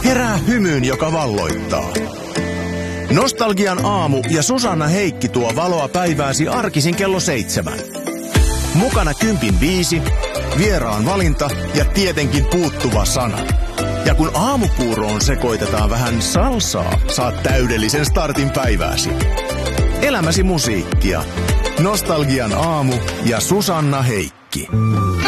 Herää hymyyn, joka valloittaa. Nostalgian aamu ja Susanna Heikki tuo valoa päivääsi arkisin kello 7. Mukana 10.5, vieraan valinta ja tietenkin puuttuva sana. Ja kun aamupuuroon sekoitetaan vähän salsaa, saat täydellisen startin päivääsi. Elämäsi musiikkia. Nostalgian aamu ja Susanna Heikki.